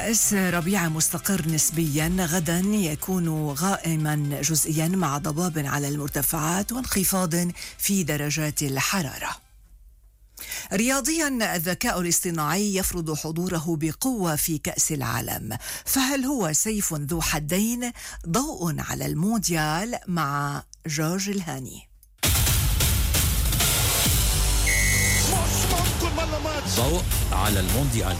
كأس ربيع مستقر نسبيا غدا يكون غائما جزئيا مع ضباب على المرتفعات وانخفاض في درجات الحرارة. رياضيا، الذكاء الاصطناعي يفرض حضوره بقوة في كأس العالم، فهل هو سيف ذو حدين؟ ضوء على المونديال مع جورج الهاني. ضوء على المونديال.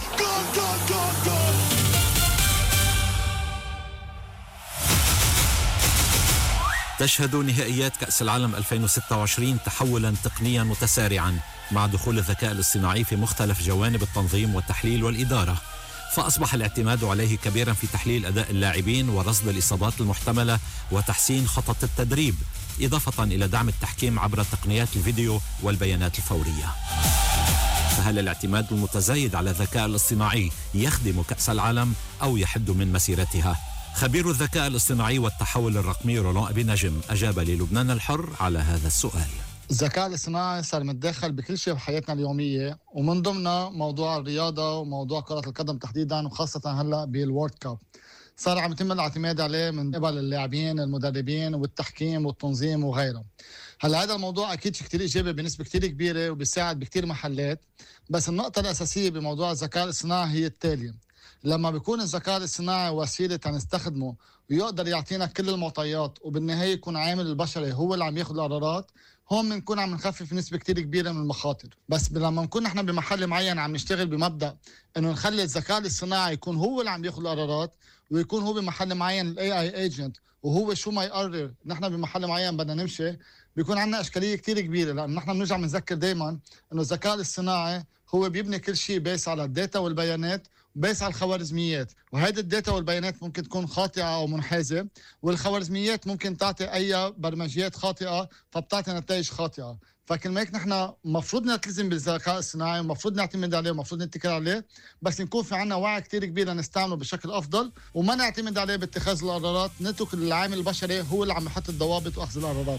تشهد نهائيات كأس العالم 2026 تحولا تقنيا متسارعا مع دخول الذكاء الاصطناعي في مختلف جوانب التنظيم والتحليل والإدارة، فأصبح الاعتماد عليه كبيرا في تحليل أداء اللاعبين ورصد الإصابات المحتملة وتحسين خطط التدريب، إضافة إلى دعم التحكيم عبر تقنيات الفيديو والبيانات الفورية. فهل الاعتماد المتزايد على الذكاء الاصطناعي يخدم كأس العالم أو يحد من مسيرتها؟ خبير الذكاء الاصطناعي والتحول الرقمي رولان أبي نجم أجاب للبنان الحر على هذا السؤال. الذكاء الاصطناعي صار متداخل بكل شيء بحياتنا اليومية، ومن ضمنها موضوع الرياضة وموضوع كرة القدم تحديدا، وخاصة هلأ بالوورد كاب صار عم يتم الاعتماد عليه من قبل اللاعبين المدربين والتحكيم والتنظيم وغيره. هلا هذا الموضوع أكيد كتير إيجابي بنسبة كتير كبيرة وبيساعد بكتير محلات، بس النقطة الأساسية بموضوع الذكاء الاصطناعي هي التالية: لما بيكون الذكاء الاصطناعي وسيلة نستخدمه ويقدر يعطينا كل المعطيات وبالنهاية يكون عامل البشري هو اللي عم ياخذ القرارات، هون بنكون عم نخفف نسبة كتير كبيرة من المخاطر. بس لما نكون نحن بمحل معين عم نشتغل بمبدأ انه نخلي الذكاء الاصطناعي يكون هو اللي عم ياخذ القرارات، ويكون هو بمحل معين الاي اي ايجنت وهو شو ما يقرر نحن بمحل معين بدنا نمشي، بيكون عندنا اشكالية كتير كبيرة، لان نحن بنرجع بنذكر دايما انه الذكاء الاصطناعي هو بيبني كل شيء بيس على الداتا والبيانات وبيس على الخوارزميات، وهيدي الداتا والبيانات ممكن تكون خاطئة أو منحازة، والخوارزميات ممكن تعطي أي برمجيات خاطئة فبتعطي نتائج خاطئة. فكل هيك نحن مفروض نلتزم بالذكاء الصناعي ومفروض نعتمد عليه ومفروض نتكل عليه، بس نكون في عنا وعي كتير كبير لنستعمله بشكل أفضل وما نعتمد عليه باتخاذ القرارات، نترك العامل البشري هو اللي عم يحط الضوابط وأخذ القرارات.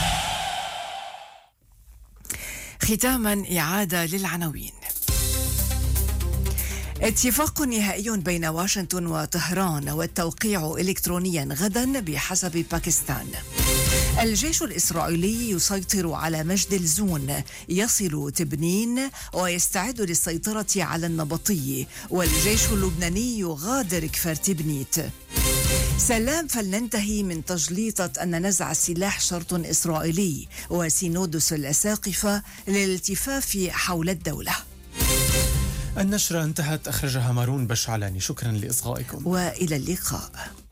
ختاما إعادة للعناوين. اتفاق نهائي بين واشنطن وطهران والتوقيع إلكترونيا غدا بحسب باكستان. الجيش الإسرائيلي يسيطر على مجد الزون، يصل تبنين ويستعد للسيطرة على النبطي، والجيش اللبناني يغادر كفر تبنيت. سلام، فلننتهي من تجليطة أن نزع السلاح شرط إسرائيلي، وسينودس الأساقفة للالتفاف حول الدولة. النشرة انتهت، أخرجها مارون بشعلاني. شكرا لإصغائكم وإلى اللقاء.